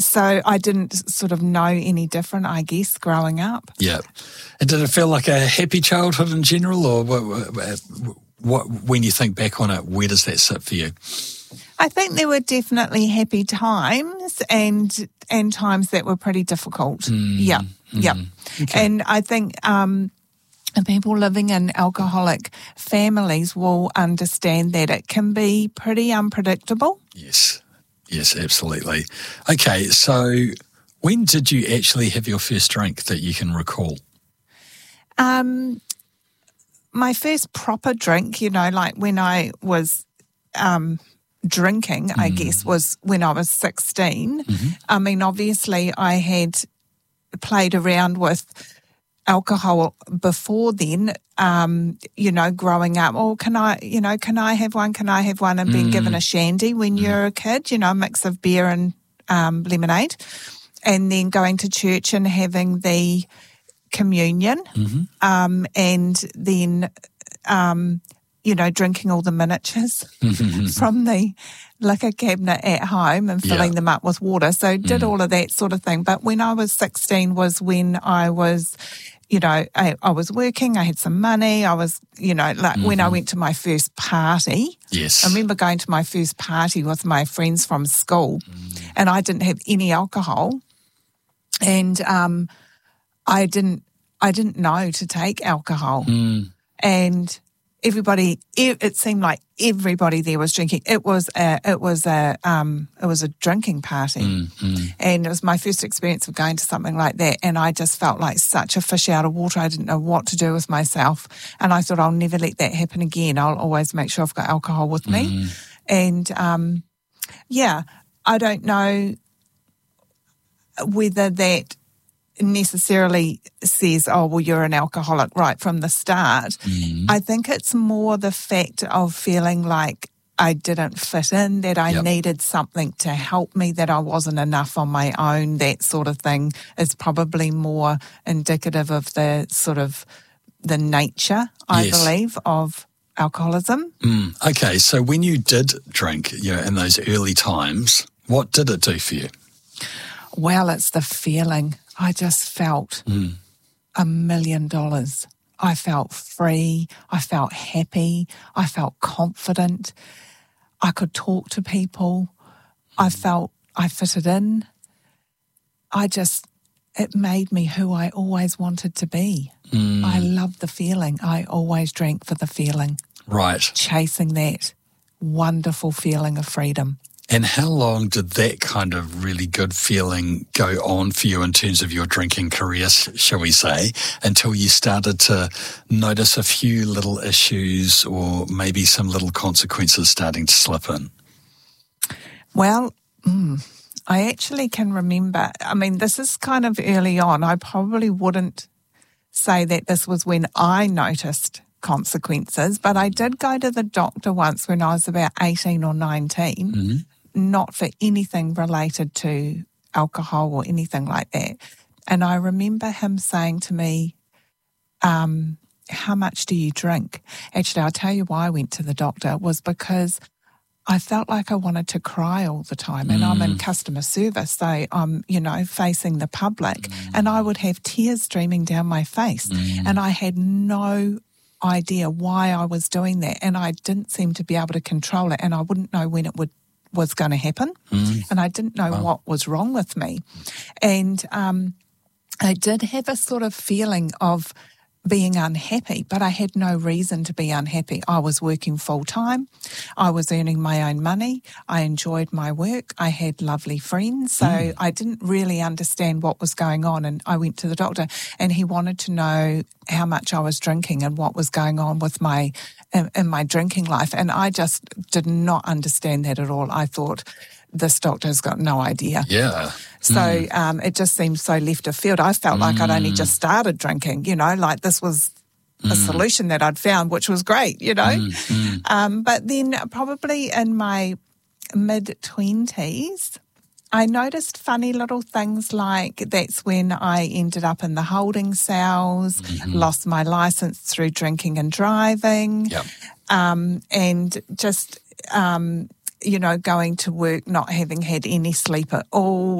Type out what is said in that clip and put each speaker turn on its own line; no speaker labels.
So I didn't sort of know any different, I guess, growing up.
Yeah. And did it feel like a happy childhood in general, or what when you think back on it, where does that sit for you?
I think there were definitely happy times and times that were pretty difficult. Yeah. Okay. And I think people living in alcoholic families will understand that it can be pretty unpredictable.
Yes, absolutely. Okay, so when did you actually have your first drink that you can recall?
My first proper drink, like when I was drinking, I guess, was when I was 16. I mean, obviously I had played around with alcohol before then, growing up. Oh, can I have one? Can I have one? And being given a shandy when you're a kid, a mix of beer and lemonade. And then going to church and having the communion, and then, drinking all the miniatures from the liquor cabinet at home and filling them up with water. So did all of that sort of thing. But when I was 16 was when I was, I was working, I had some money, I was, when I went to my first party.
Yes.
I remember going to my first party with my friends from school and I didn't have any alcohol. And I didn't know to take alcohol. And it seemed like everybody there was drinking. It was a drinking party, and it was my first experience of going to something like that. And I just felt like such a fish out of water. I didn't know what to do with myself, and I thought I'll never let that happen again. I'll always make sure I've got alcohol with me. And I don't know whether that necessarily says, oh, well, you're an alcoholic right from the start. I think it's more the fact of feeling like I didn't fit in, that I needed something to help me, that I wasn't enough on my own. That sort of thing is probably more indicative of the sort of the nature, I believe, of alcoholism.
Okay, so when you did drink, in those early times, what did it do for you?
Well, it's the feeling. I just felt $1 million. I felt free. I felt happy. I felt confident. I could talk to people. I felt I fitted in. It made me who I always wanted to be. I loved the feeling. I always drank for the feeling.
Right.
Chasing that wonderful feeling of freedom.
And how long did that kind of really good feeling go on for you in terms of your drinking career, shall we say, until you started to notice a few little issues or maybe some little consequences starting to slip in?
Well, I actually can remember, I mean, this is kind of early on. I probably wouldn't say that this was when I noticed consequences, but I did go to the doctor once when I was about 18 or 19. Not for anything related to alcohol or anything like that. And I remember him saying to me, how much do you drink? Actually, I'll tell you why I went to the doctor. It was because I felt like I wanted to cry all the time. And I'm in customer service, so I'm, facing the public. And I would have tears streaming down my face. And I had no idea why I was doing that. And I didn't seem to be able to control it. And I wouldn't know when it was going to happen, and I didn't know what was wrong with me. And I did have a sort of feeling of being unhappy, but I had no reason to be unhappy. I was working full-time. I was earning my own money. I enjoyed my work. I had lovely friends. So I didn't really understand what was going on. And I went to the doctor and he wanted to know how much I was drinking and what was going on with in my drinking life. And I just did not understand that at all. I thought, this doctor's got no idea.
Yeah.
So it just seemed so left of field. I felt like I'd only just started drinking, like this was a solution that I'd found, which was great, But then probably in my mid-20s, I noticed funny little things like that's when I ended up in the holding cells, lost my license through drinking and driving, and just... going to work, not having had any sleep at all,